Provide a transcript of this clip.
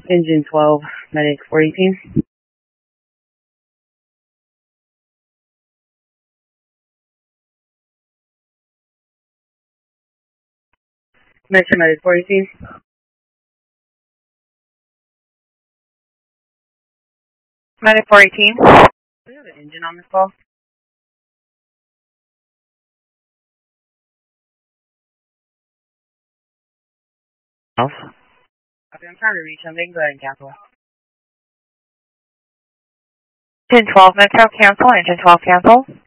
Engine 12, Medic 418. Metro Medic 418. Medic 418. Do we have an engine on this call? Off. Okay, I'm trying to reach him. They can go ahead and cancel. 1012 Metro, cancel. Engine 12, cancel.